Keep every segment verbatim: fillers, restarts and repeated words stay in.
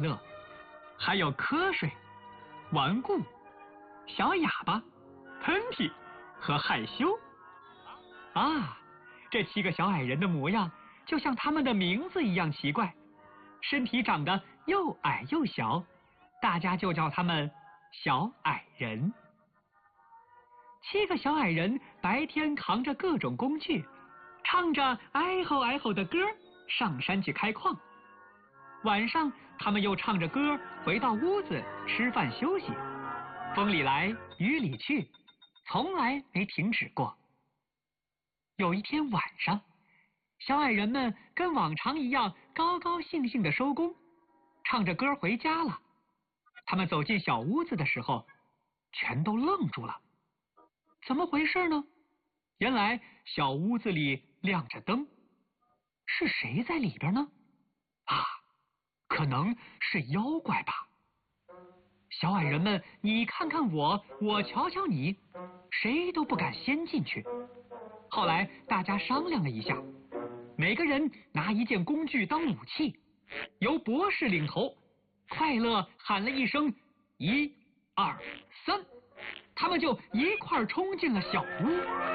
乐，还有瞌睡、顽固、小哑巴、喷嚏和害羞。啊，这七个小矮人的模样就像他们的名字一样奇怪，身体长得又矮又小，大家就叫他们小矮人。七个小矮人白天扛着各种工具，唱着哀吼哀吼的歌上山去开矿，晚上他们又唱着歌回到屋子吃饭休息，风里来雨里去，从来没停止过。有一天晚上，小矮人们跟往常一样高高兴兴地收工，唱着歌回家了。他们走进小屋子的时候，全都愣住了。怎么回事呢？原来小屋子里亮着灯，是谁在里边呢？啊，可能是妖怪吧。小矮人们你看看我，我瞧瞧你，谁都不敢先进去。后来大家商量了一下，每个人拿一件工具当武器，由博士领头。快乐喊了一声一二三，他们就一块儿冲进了小屋。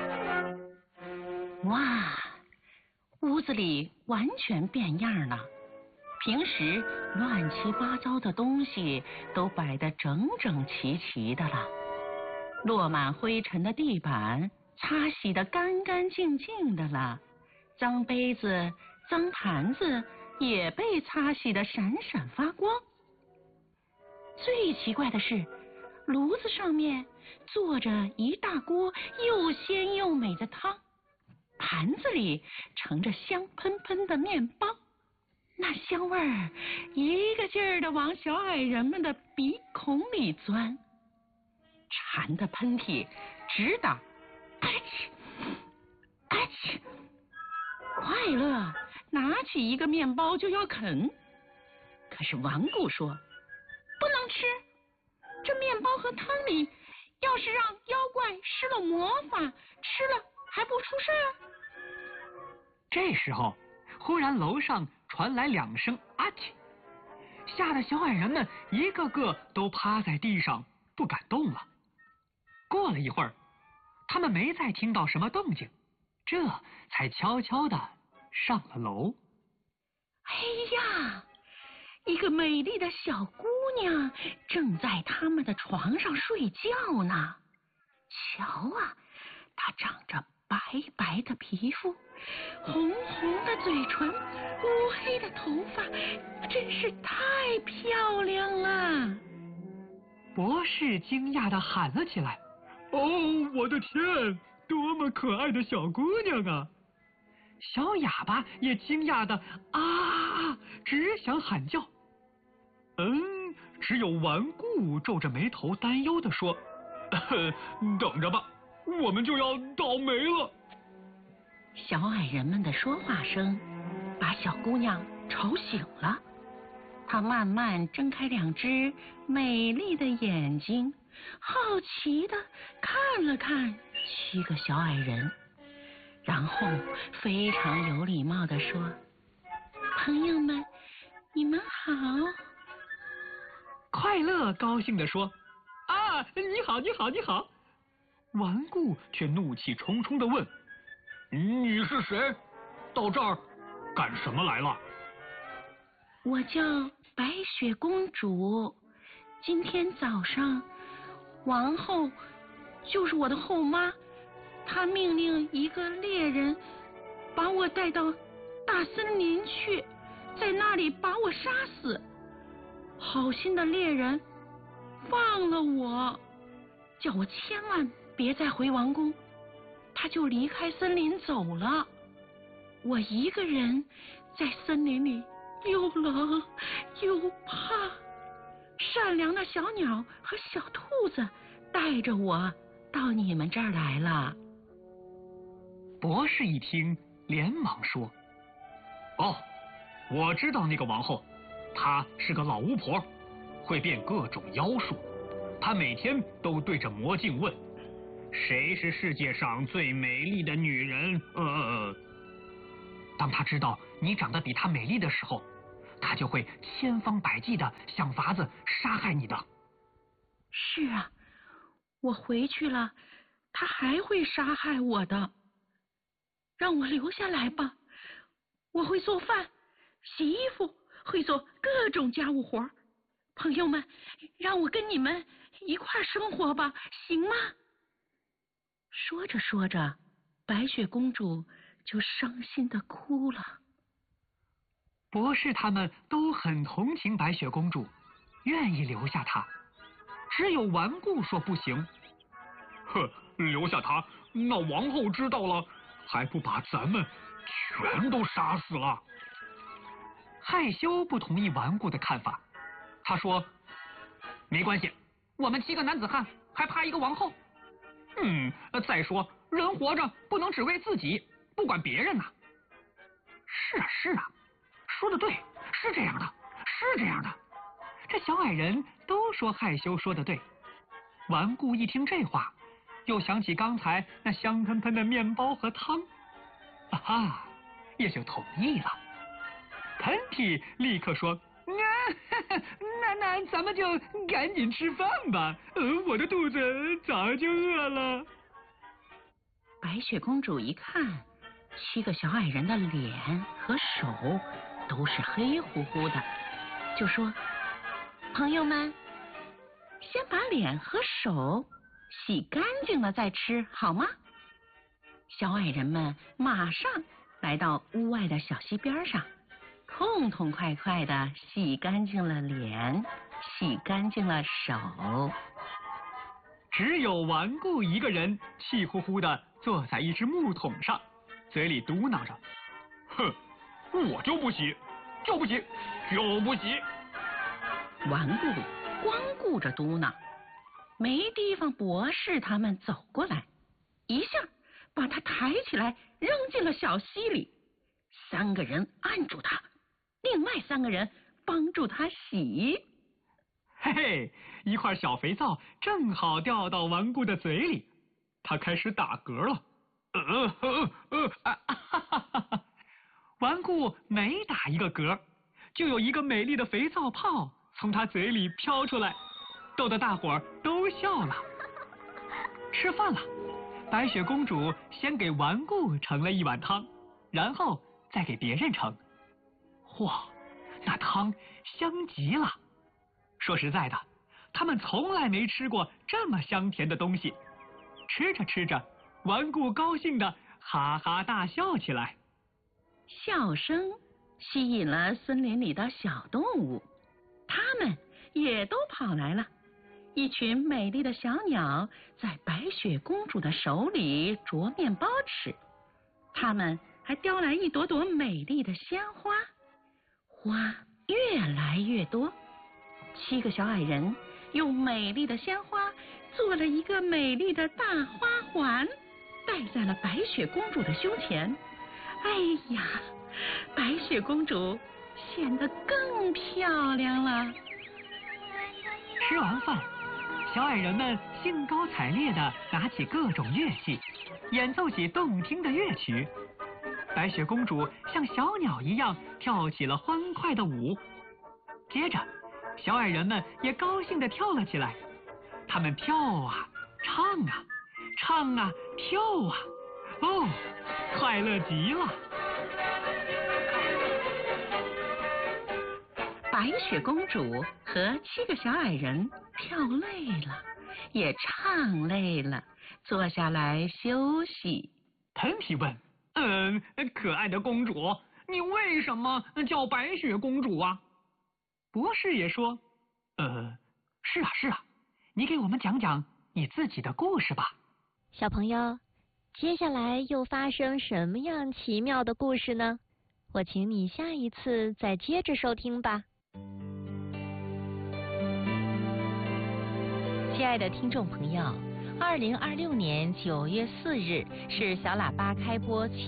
哇，屋子里完全变样了，平时乱七八糟的东西都摆得整整齐齐的了，落满灰尘的地板擦洗得干干净净的了，脏杯子、脏盘子也被擦洗得闪闪发光。最奇怪的是，炉子上面坐着一大锅又鲜又美的汤，盘子里盛着香喷喷的面包，那香味儿一个劲儿的往小矮人们的鼻孔里钻，馋的喷嚏直打啊嚏啊嚏。快乐拿起一个面包就要啃，可是顽固说不能吃，这面包和汤里要是让妖怪施了魔法，吃了还不出事儿。 这时候忽然楼上传来两声啊嚏，吓得小矮人们一个个都趴在地上不敢动了。过了一会儿，他们没再听到什么动静，这才悄悄地上了楼。 哎呀，一个美丽的小姑娘正在他们的床上睡觉呢。瞧啊，她长着白白的皮肤，红红的嘴唇，乌黑的头发，真是太漂亮了。 博士惊讶地喊了起来：哦，我的天，多么可爱的小姑娘啊！小哑巴也惊讶的啊，只想喊叫。嗯，只有顽固皱着眉头担忧地说：等着吧，我们就要倒霉了。 小矮人们的说话声把小姑娘吵醒了，她慢慢睁开两只美丽的眼睛，好奇地看了看七个小矮人，然后非常有礼貌地说：朋友们，你们好。 快乐高兴地说：啊，你好，你好，你好。顽固却怒气冲冲地问：你是谁？到这儿干什么来了？ 我叫白雪公主，今天早上王后，就是我的后妈，她命令一个猎人把我带到大森林去，在那里把我杀死。好心的猎人放了我，叫我千万别再回王宫，他就离开森林走了。我一个人在森林里又冷又怕，善良的小鸟和小兔子带着我到你们这儿来了。 博士一听连忙说：哦，我知道那个王后，她是个老巫婆，会变各种妖术。她每天都对着魔镜问：谁是世界上最美丽的女人？呃，当她知道你长得比她美丽的时候， 他就会千方百计的想法子杀害你的。 是啊，我回去了，他还会杀害我的。让我留下来吧，我会做饭、洗衣服，会做各种家务活。朋友们，让我跟你们一块生活吧，行吗？说着说着，白雪公主就伤心的哭了。 博士他们都很同情白雪公主，愿意留下她，只有顽固说不行。 哼，留下她，那王后知道了，还不把咱们全都杀死了？ 害羞不同意顽固的看法，他说：“没关系，我们七个男子汉还怕一个王后？嗯，再说人活着不能只为自己，不管别人呐。”是啊，是啊，说的对，是这样的，是这样的。这小矮人都说害羞说的对。顽固一听这话，又想起刚才那香喷喷的面包和汤，啊哈，也就同意了。喷嚏立刻说：“那那那，咱们就赶紧吃饭吧，呃，我的肚子早就饿了。” 白雪公主一看，七个小矮人的脸和手都是黑乎乎的，就说：“朋友们，先把脸和手洗干净了再吃，好吗？”小矮人们马上来到屋外的小溪边上，痛痛快快的洗干净了脸，洗干净了手。 只有顽固一个人气呼呼的坐在一只木桶上，嘴里嘟囔着：“ 哼，我就不洗，就不洗，就不洗。” 顽固光顾着嘟囔，没地方博士他们走过来，一下把他抬起来扔进了小溪里。三个人按住他，另外三个人帮助他洗。 嘿嘿，一块小肥皂正好掉到顽固的嘴里，他开始打嗝了。 呃呃呃啊哈哈哈！ 顽固每打一个嗝，就有一个美丽的肥皂泡从他嘴里飘出来，逗得大伙儿都笑了。吃饭了，白雪公主先给顽固盛了一碗汤，然后再给别人盛。嚯，那汤香极了！说实在的，他们从来没吃过这么香甜的东西。吃着吃着，顽固高兴的哈哈大笑起来。 笑声吸引了森林里的小动物，它们也都跑来了。一群美丽的小鸟在白雪公主的手里啄面包吃，它们还叼来一朵朵美丽的鲜花，花越来越多。七个小矮人用美丽的鲜花做了一个美丽的大花环，戴在了白雪公主的胸前。哎呀，白雪公主显得更漂亮了。 吃完饭，小矮人们兴高采烈地拿起各种乐器，演奏起动听的乐曲。白雪公主像小鸟一样跳起了欢快的舞。接着，小矮人们也高兴地跳了起来。他们跳啊，唱啊，唱啊，跳啊，哦，快乐极了。 白雪公主和七个小矮人跳累了，也唱累了，坐下来休息。 喷嚏问：“嗯，可爱的公主，你为什么叫白雪公主啊？”博士也说：“呃，是啊，是啊，你给我们讲讲你自己的故事吧。” 小朋友，接下来又发生什么样奇妙的故事呢？我请你下一次再接着收听吧。亲爱的听众朋友，二零二六年九月四日是小喇叭开播七